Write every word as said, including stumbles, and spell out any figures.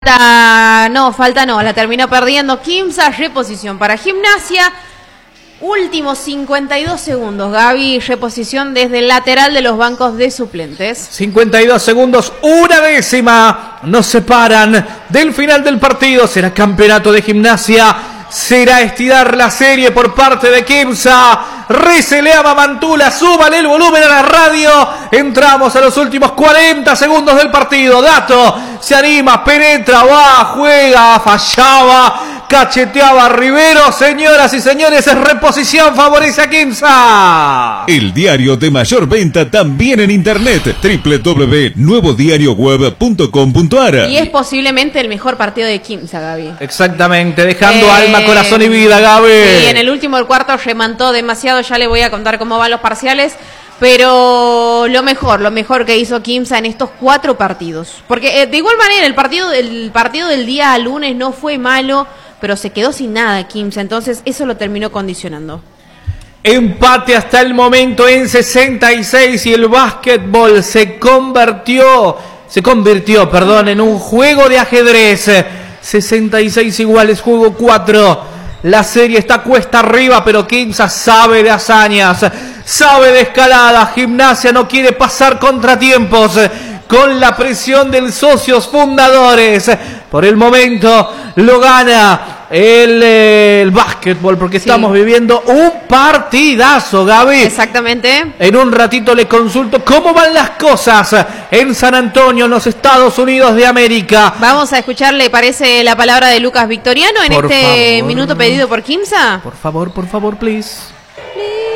Falta, no, falta no, la terminó perdiendo Quimsa, reposición para Gimnasia. Últimos cincuenta y dos segundos, Gaby, reposición desde el lateral de los bancos de suplentes. cincuenta y dos segundos, una décima, nos separan del final del partido. Será campeonato de Gimnasia, será estirar la serie por parte de Quimsa. Receleaba Mamantula, súbale el volumen a la radio. Entramos a los últimos cuarenta segundos del partido. Dato, se anima, penetra, va, juega, fallaba, cacheteaba a Rivero. Señoras y señores, es reposición, favorece a Quimsa. El diario de mayor venta también en internet, doble u doble u doble u punto nuevo diario web punto com punto a r. Y es posiblemente el mejor partido de Quimsa, Gaby. Exactamente, dejando Eh, alma, corazón y vida, Gaby. Sí, en el último del cuarto remantó demasiado, ya le voy a contar cómo van los parciales. Pero lo mejor, lo mejor que hizo Quimsa en estos cuatro partidos. Porque eh, de igual manera el partido, el partido del día lunes no fue malo, pero se quedó sin nada Quimsa, entonces eso lo terminó condicionando. Empate hasta el momento en sesenta y seis y el básquetbol se convirtió, se convirtió, perdón, en un juego de ajedrez. sesenta y seis iguales, juego cuatro. La serie está cuesta arriba, pero Quimsa sabe de hazañas, sabe de escalada. Gimnasia no quiere pasar contratiempos con la presión de socios fundadores. Por el momento lo gana el, eh, el básquetbol, porque sí, estamos viviendo un partidazo, Gaby. Exactamente. En un ratito le consulto cómo van las cosas en San Antonio, en los Estados Unidos de América. Vamos a escucharle, parece, la palabra de Lucas Victoriano en por este favor. minuto pedido por Quimsa. Por favor, por favor, please. Please.